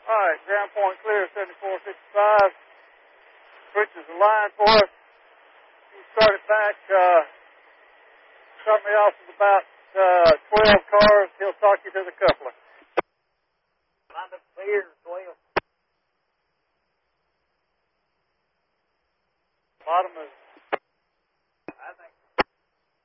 All right, ground point clear, 7465. Switches the line for us. You start it back. Start me off with about 12 cars. He'll talk you to the coupler. Line up clear, 12. Bottom is